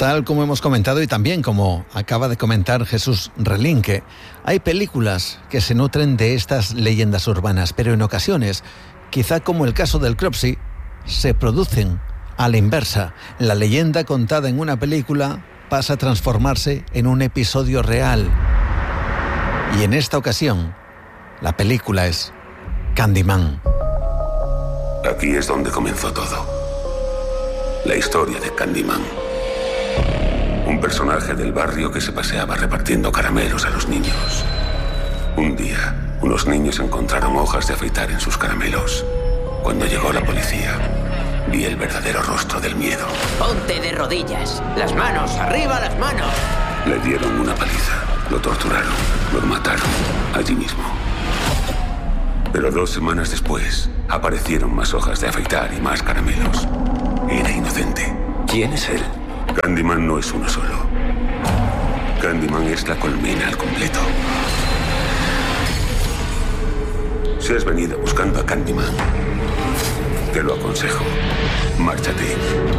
Tal como hemos comentado y también como acaba de comentar Jesús Relinque, hay películas que se nutren de estas leyendas urbanas, pero en ocasiones, quizá como el caso del Cropsey, se producen a la inversa. La leyenda contada en una película pasa a transformarse en un episodio real. Y en esta ocasión, la película es Candyman. Aquí es donde comenzó todo. La historia de Candyman. Un personaje del barrio que se paseaba repartiendo caramelos a los niños. Un día, unos niños encontraron hojas de afeitar en sus caramelos. Cuando llegó la policía, vi el verdadero rostro del miedo. Ponte de rodillas. Las manos, arriba las manos. Le dieron una paliza, lo torturaron, lo mataron allí mismo. Pero 2 semanas después, aparecieron más hojas de afeitar y más caramelos. Era inocente. ¿Quién es él? Candyman no es uno solo. Candyman es la colmena al completo. Si has venido buscando a Candyman, te lo aconsejo. Márchate.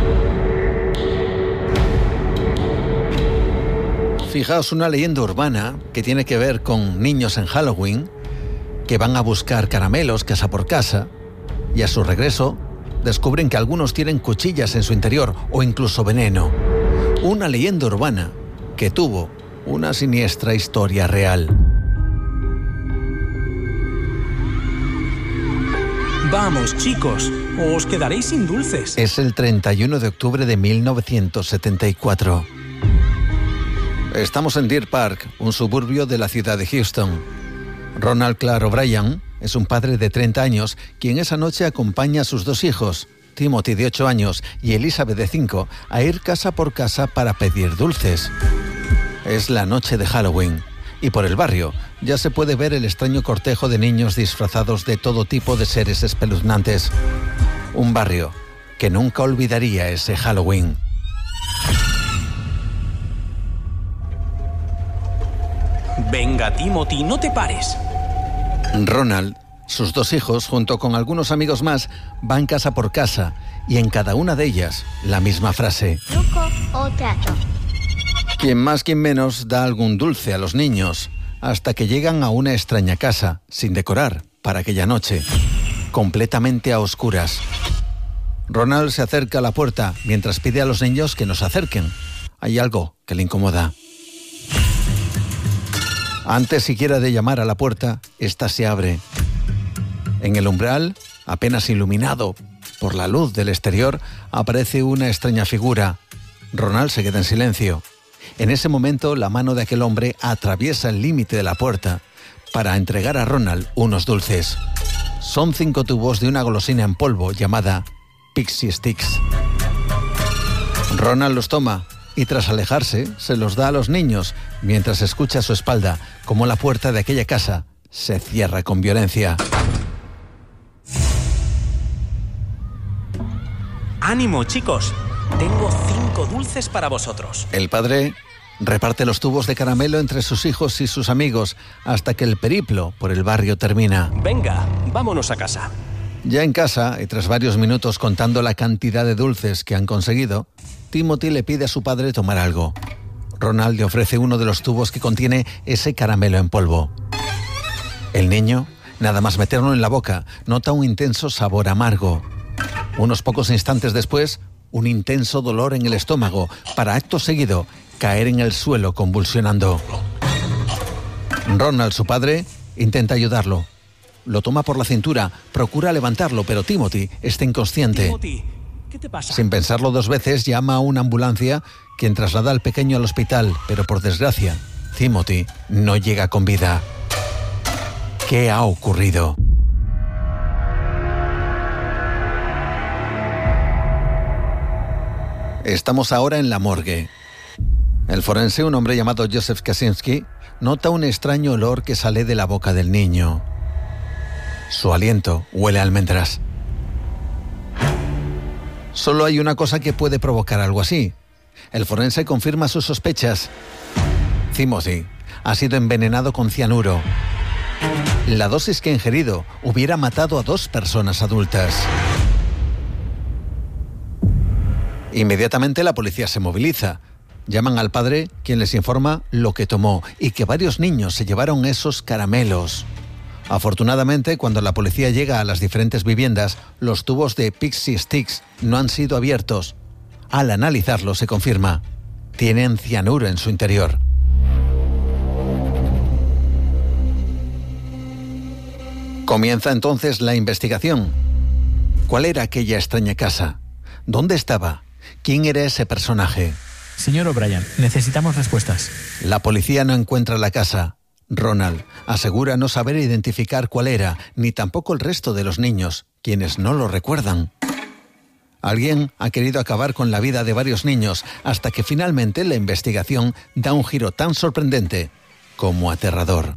Fijaos, una leyenda urbana que tiene que ver con niños en Halloween que van a buscar caramelos casa por casa y a su regreso descubren que algunos tienen cuchillas en su interior o incluso veneno. Una leyenda urbana que tuvo una siniestra historia real. Vamos, chicos, os quedaréis sin dulces. Es el 31 de octubre de 1974. Estamos en Deer Park, un suburbio de la ciudad de Houston. Ronald Clark O'Brien es un padre de 30 años quien esa noche acompaña a sus 2 hijos, Timothy de 8 años y Elizabeth de 5, a ir casa por casa para pedir dulces. Es la noche de Halloween y por el barrio ya se puede ver el extraño cortejo de niños disfrazados de todo tipo de seres espeluznantes. Un barrio que nunca olvidaría ese Halloween. Venga, Timothy, no te pares. Ronald, sus 2 hijos, junto con algunos amigos más, van casa por casa y en cada una de ellas la misma frase. ¿Truco o trato? Quien más, quien menos, da algún dulce a los niños, hasta que llegan a una extraña casa, sin decorar, para aquella noche, completamente a oscuras. Ronald se acerca a la puerta mientras pide a los niños que no se acerquen. Hay algo que le incomoda. Antes siquiera de llamar a la puerta, esta se abre. En el umbral, apenas iluminado por la luz del exterior, aparece una extraña figura. Ronald se queda en silencio. En ese momento, la mano de aquel hombre atraviesa el límite de la puerta para entregar a Ronald unos dulces. Son 5 tubos de una golosina en polvo llamada Pixie Sticks. Ronald los toma y tras alejarse se los da a los niños mientras escucha a su espalda cómo la puerta de aquella casa se cierra con violencia. ¡Ánimo, chicos! Tengo 5 dulces para vosotros. El padre reparte los tubos de caramelo entre sus hijos y sus amigos hasta que el periplo por el barrio termina. Venga, vámonos a casa. Ya en casa, y tras varios minutos contando la cantidad de dulces que han conseguido, Timothy le pide a su padre tomar algo. Ronald le ofrece uno de los tubos que contiene ese caramelo en polvo. El niño, nada más meterlo en la boca, nota un intenso sabor amargo. Unos pocos instantes después, un intenso dolor en el estómago, para acto seguido caer en el suelo convulsionando. Ronald, su padre, intenta ayudarlo. Lo toma por la cintura, procura levantarlo, pero Timothy está inconsciente. Timothy, ¿qué te pasa? Sin pensarlo 2 veces, llama a una ambulancia, quien traslada al pequeño al hospital, pero por desgracia, Timothy no llega con vida. ¿Qué ha ocurrido? Estamos ahora en la morgue. El forense, un hombre llamado Joseph Kaczynski, nota un extraño olor que sale de la boca del niño. Su aliento huele a almendras. Solo hay una cosa que puede provocar algo así. El forense confirma sus sospechas. Timothy ha sido envenenado con cianuro. La dosis que ha ingerido hubiera matado a 2 personas adultas. Inmediatamente la policía se moviliza. Llaman al padre, quien les informa lo que tomó y que varios niños se llevaron esos caramelos. Afortunadamente, cuando la policía llega a las diferentes viviendas, los tubos de Pixie Sticks no han sido abiertos. Al analizarlo se confirma: tienen cianuro en su interior. Comienza entonces la investigación. ¿Cuál era aquella extraña casa? ¿Dónde estaba? ¿Quién era ese personaje? Señor O'Brien, necesitamos respuestas. La policía no encuentra la casa. Ronald asegura no saber identificar cuál era, ni tampoco el resto de los niños, quienes no lo recuerdan. Alguien ha querido acabar con la vida de varios niños, hasta que finalmente la investigación da un giro tan sorprendente como aterrador.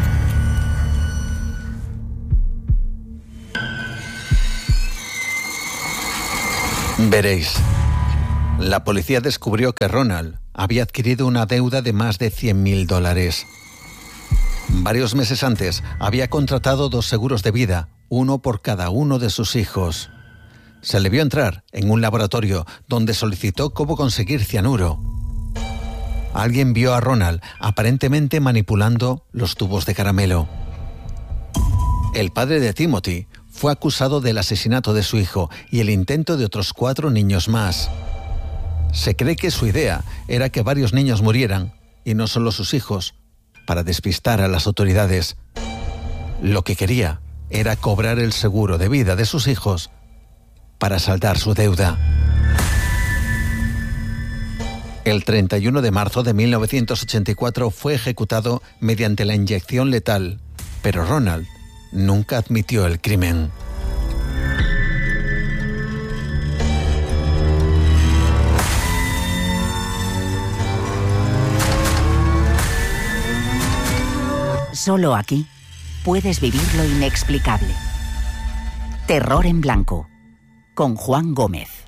Veréis. La policía descubrió que Ronald había adquirido una deuda de más de $100,000. Varios meses antes había contratado 2 seguros de vida, uno por cada uno de sus hijos. Se le vio entrar en un laboratorio donde solicitó cómo conseguir cianuro. Alguien vio a Ronald aparentemente manipulando los tubos de caramelo. El padre de Timothy fue acusado del asesinato de su hijo y el intento de otros 4 niños más. Se cree que su idea era que varios niños murieran, y no solo sus hijos, para despistar a las autoridades. Lo que quería era cobrar el seguro de vida de sus hijos para saldar su deuda. El 31 de marzo de 1984 fue ejecutado mediante la inyección letal, pero Ronald nunca admitió el crimen. Solo aquí puedes vivir lo inexplicable. Terror en Blanco, con Juan Gómez.